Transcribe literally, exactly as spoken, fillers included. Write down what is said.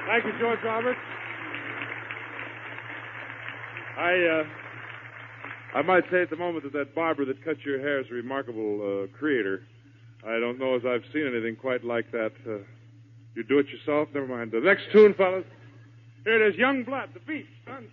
Thank you, George Roberts. I, uh, I might say at the moment that that barber that cut your hair is a remarkable uh, creator. I don't know as I've seen anything quite like that. Uh, you do it yourself? Never mind. The next tune, fellas. Here it is, Young Blood, the beat, son.